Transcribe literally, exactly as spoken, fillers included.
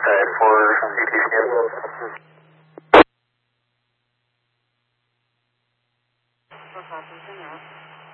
Uh, for C T scan. For Washington, yes.